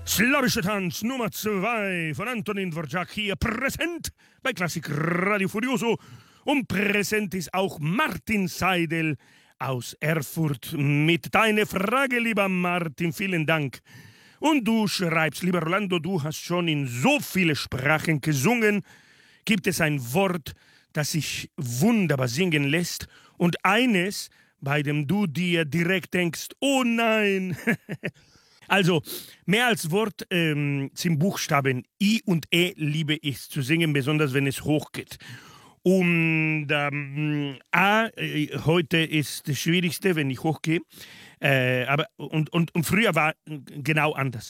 Slawische Tanz Nummer 2 von Antonin Dvorak hier präsent bei Klassik Radio Furioso. Und präsent ist auch Martin Seidel aus Erfurt mit deiner Frage, lieber Martin. Vielen Dank. Und du schreibst, lieber Rolando, du hast schon in so viele Sprachen gesungen. Gibt es ein Wort, das sich wunderbar singen lässt und eines, bei dem du dir direkt denkst, oh nein. Also, mehr als Wort sind Buchstaben I und E liebe ich zu singen, besonders wenn es hochgeht. Und A heute ist das Schwierigste, wenn ich hochgehe. Und früher war genau anders.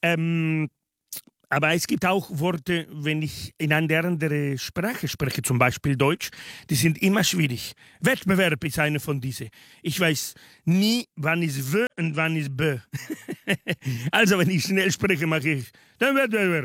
Aber es gibt auch Worte, wenn ich in eine andere Sprache spreche, zum Beispiel Deutsch, die sind immer schwierig. Wettbewerb ist eine von diesen. Ich weiß nie, wann ist W und wann ist B. Also, wenn ich schnell spreche, mache ich den Wettbewerb.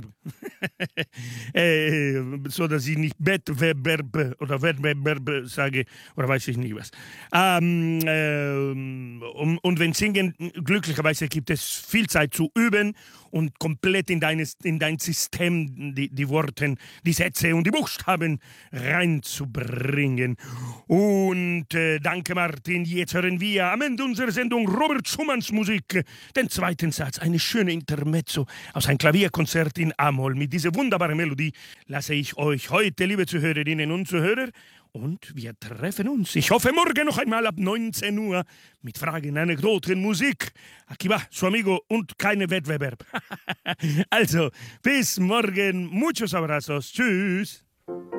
So, dass ich nicht Wettbewerb oder Wettbewerb sage, oder weiß ich nicht was. Und wenn Singen, glücklicherweise gibt es viel Zeit zu üben und komplett in dein System die Worte, die Sätze und die Buchstaben reinzubringen. Und danke, Martin. Jetzt hören wir am Ende unserer Sendung Robert Schumanns Musik, den zweiten Satz, eine schöne Intermezzo aus einem Klavierkonzert in A-Moll. Mit dieser wunderbaren Melodie lasse ich euch heute, liebe Zuhörerinnen und Zuhörer, und wir treffen uns, ich hoffe, morgen noch einmal ab 19 Uhr mit Fragen, Anekdoten, Musik. Aquí va, su amigo und keine Wettbewerb. Also, bis morgen. Muchos abrazos. Tschüss.